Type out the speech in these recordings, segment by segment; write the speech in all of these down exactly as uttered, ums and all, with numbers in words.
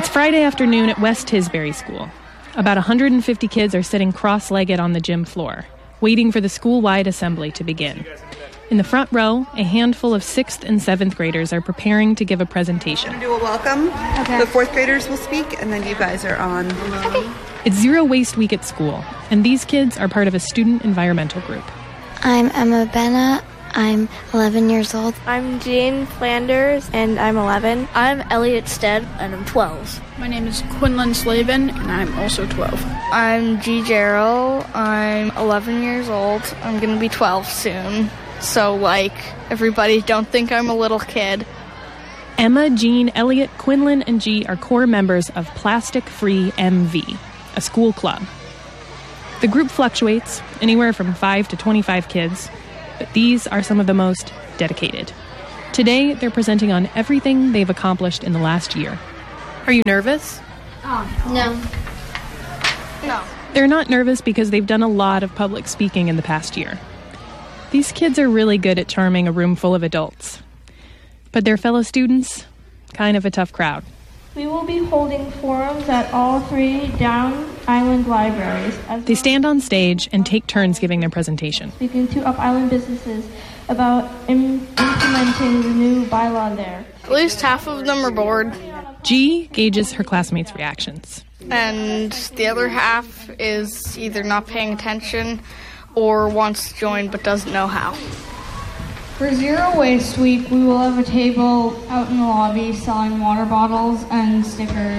It's Friday afternoon at West Tisbury School. About one hundred fifty kids are sitting cross-legged on the gym floor, waiting for the school-wide assembly to begin. In the front row, a handful of sixth and seventh graders are preparing to give a presentation. We're going to do a welcome. Okay. The fourth graders will speak, and then you guys are on. Okay. It's Zero Waste Week at school, and these kids are part of a student environmental group. I'm Emma Benna. I'm eleven years old. I'm Jane Flanders, and I'm eleven. I'm Elliot Stead, and I'm twelve. My name is Quinlan Slavin, and I'm also twelve. I'm G. Jarrell. I'm eleven years old. I'm going to be twelve soon. So, like, everybody don't think I'm a little kid. Emma, Jean, Elliot, Quinlan, and G are core members of Plastic Free M V, a school club. The group fluctuates, anywhere from five to twenty-five kids, but these are some of the most dedicated. Today, they're presenting on everything they've accomplished in the last year. Are you nervous? Oh, no. No. They're not nervous because they've done a lot of public speaking in the past year. These kids are really good at charming a room full of adults. But their fellow students, kind of a tough crowd. We will be holding forums at all three Down Island libraries. They stand on stage and take turns giving their presentation. Speaking to Up Island businesses about im- implementing the new bylaw there. At least half of them are bored. G gauges her classmates' reactions. And the other half is either not paying attention or wants to join but doesn't know how. For Zero Waste Week, we will have a table out in the lobby selling water bottles and stickers.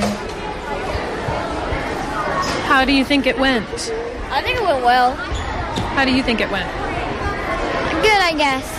How do you think it went? I think it went well. How do you think it went? Good, I guess.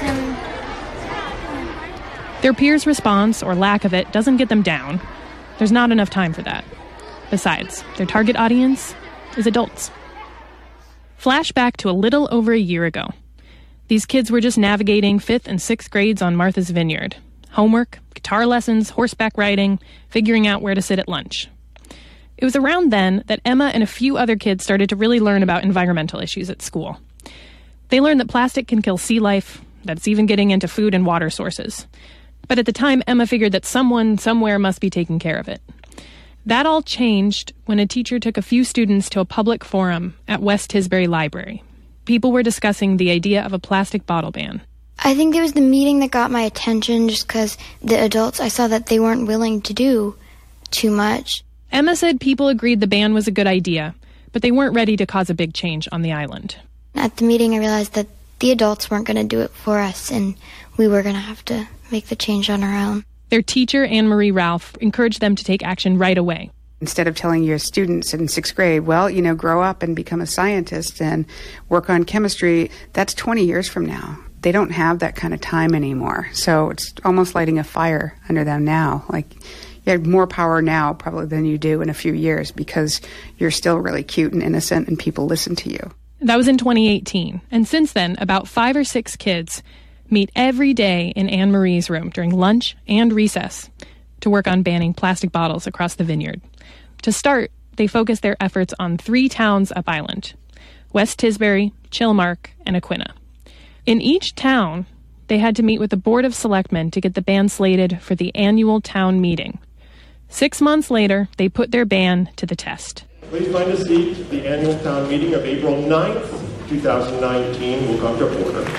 Um, Their peers' response, or lack of it, doesn't get them down. There's not enough time for that. Besides, their target audience is adults. Flashback to a little over a year ago. These kids were just navigating fifth and sixth grades on Martha's Vineyard. Homework, guitar lessons, horseback riding, figuring out where to sit at lunch. It was around then that Emma and a few other kids started to really learn about environmental issues at school. They learned that plastic can kill sea life, that it's even getting into food and water sources. But at the time, Emma figured that someone somewhere must be taking care of it. That all changed when a teacher took a few students to a public forum at West Tisbury Library. People were discussing the idea of a plastic bottle ban. I think it was the meeting that got my attention just because the adults, I saw that they weren't willing to do too much. Emma said people agreed the ban was a good idea, but they weren't ready to cause a big change on the island. At the meeting, I realized that the adults weren't going to do it for us, and we were going to have to make the change on our own. Their teacher, Anne-Marie Ralph, encouraged them to take action right away. Instead of telling your students in sixth grade, well, you know, grow up and become a scientist and work on chemistry, that's twenty years from now. They don't have that kind of time anymore. So it's almost lighting a fire under them now. Like, you have more power now probably than you do in a few years because you're still really cute and innocent and people listen to you. That was in twenty eighteen. And since then, about five or six kids meet every day in Anne-Marie's room during lunch and recess to work on banning plastic bottles across the vineyard. To start, they focus their efforts on three towns up island: West Tisbury, Chilmark, and Aquinnah. In each town, they had to meet with the Board of Selectmen to get the ban slated for the annual town meeting. Six months later, they put their ban to the test. Please find a seat. The annual town meeting of April ninth, twenty nineteen will come to order.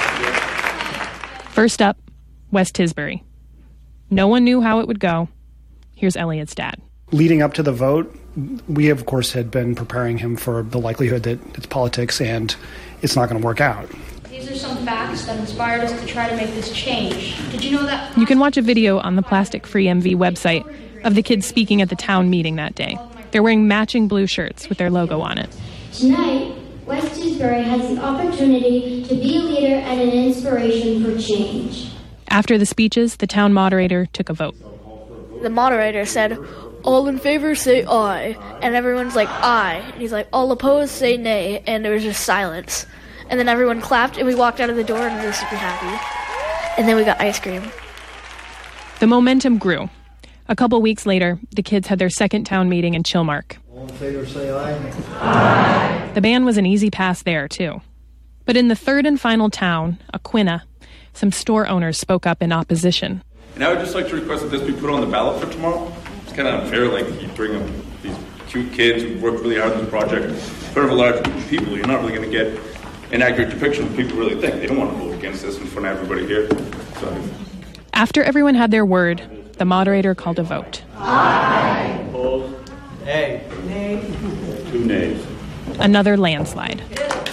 First up, West Tisbury. No one knew how it would go. Here's Elliot's dad. Leading up to the vote, we, of course, had been preparing him for the likelihood that it's politics and it's not going to work out. These are some facts that inspired us to try to make this change. Did you know that? You can watch a video on the Plastic Free M V website of the kids speaking at the town meeting that day. They're wearing matching blue shirts with their logo on it. Tonight, West Tisbury has the opportunity to be a leader and an inspiration for change. After the speeches, the town moderator took a vote. The moderator said, "All in favor, say aye." And everyone's like, aye. And he's like, "All opposed, say nay." And there was just silence. And then everyone clapped, and we walked out of the door, and we were super happy. And then we got ice cream. The momentum grew. A couple weeks later, the kids had their second town meeting in Chilmark. All in favor, say aye. Aye. The ban was an easy pass there, too. But in the third and final town, Aquinnah, some store owners spoke up in opposition. And I would just like to request that this be put on the ballot for tomorrow. It's kind kind of unfair. Like, you bring up these cute kids who worked really hard on this project in front of a large group of people. You're not really going to get an accurate depiction of what people really think. They don't want to vote against this in front of everybody here. So. After everyone had their word, the moderator called a vote. Aye. Opposed? Nay. Nay. Two nays. Another landslide.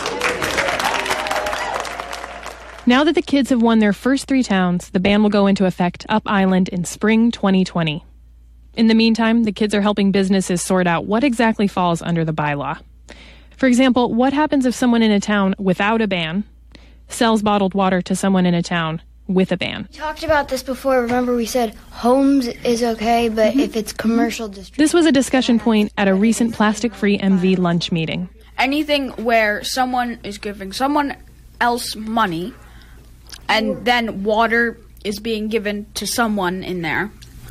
Now that the kids have won their first three towns, the ban will go into effect up island in spring twenty twenty. In the meantime, the kids are helping businesses sort out what exactly falls under the bylaw. For example, what happens if someone in a town without a ban sells bottled water to someone in a town with a ban? We talked about this before. Remember, we said homes is okay, but mm-hmm. if it's commercial distribution... This was a discussion point at a recent plastic-free M V lunch meeting. Anything where someone is giving someone else money, and then water is being given to someone in there.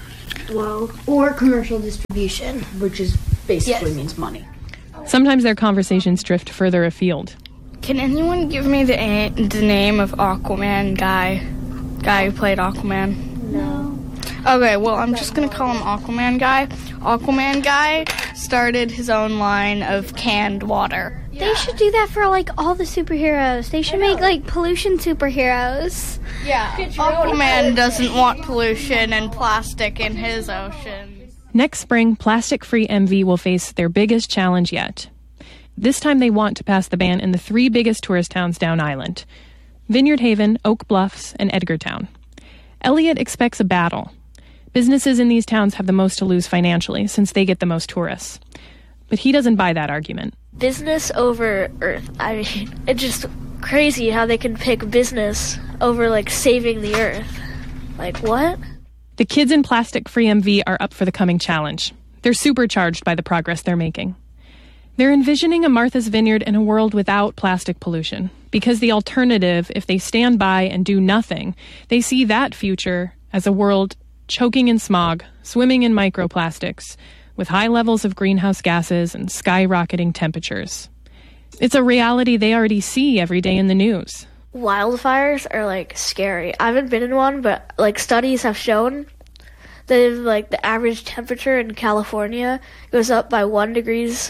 Well, or commercial distribution. Which is basically yes. means money. Sometimes their conversations drift further afield. Can anyone give me the a- the name of Aquaman guy? Guy who played Aquaman? No. Okay, well, I'm just going to call him Aquaman guy. Aquaman guy started his own line of canned water. They should do that for, like, all the superheroes. They should make, like, pollution superheroes. Yeah, Aquaman doesn't want pollution and plastic in his ocean. Next spring, plastic-free M V will face their biggest challenge yet. This time they want to pass the ban in the three biggest tourist towns down island: Vineyard Haven, Oak Bluffs, and Edgartown. Elliot expects a battle. Businesses in these towns have the most to lose financially since they get the most tourists. But he doesn't buy that argument. Business over Earth. I mean, it's just crazy how they can pick business over, like, saving the Earth. Like, what? The kids in Plastic-Free M V are up for the coming challenge. They're supercharged by the progress they're making. They're envisioning a Martha's Vineyard in a world without plastic pollution, because the alternative, if they stand by and do nothing, they see that future as a world choking in smog, swimming in microplastics, with high levels of greenhouse gases and skyrocketing temperatures. It's a reality they already see every day in the news. Wildfires are, like, scary. I haven't been in one, but, like, studies have shown that if, like, the average temperature in California goes up by one degrees,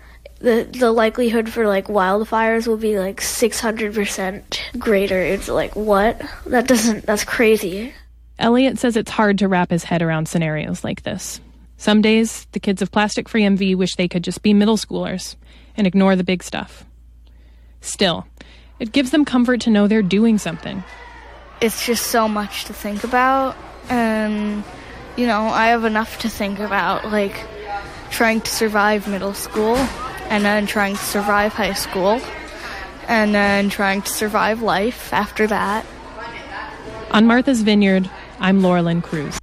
the the likelihood for, like, wildfires will be, like, six hundred percent greater. It's like, what? That doesn't, that's crazy. Elliot says it's hard to wrap his head around scenarios like this. Some days, the kids of Plastic-Free M V wish they could just be middle schoolers and ignore the big stuff. Still, it gives them comfort to know they're doing something. It's just so much to think about, and, you know, I have enough to think about, like, trying to survive middle school, and then trying to survive high school, and then trying to survive life after that. On Martha's Vineyard, I'm Laurelyn Cruz.